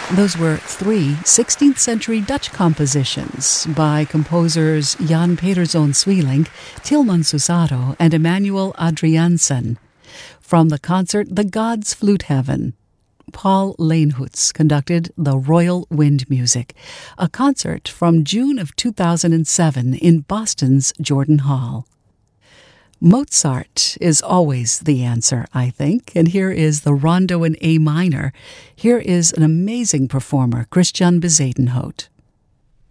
Those were three 16th century Dutch compositions by composers Jan Pederzoon Sweelinck, Tilman Susado, and Emmanuel Adriaansen. From the concert The Gods Flute Heaven, Paul Leenhoots conducted the Royal Wind Music, a concert from June of 2007 in Boston's Jordan Hall. Mozart is always the answer, I think, and here is the Rondo in A minor. Here is an amazing performer, Christian Bezuidenhout.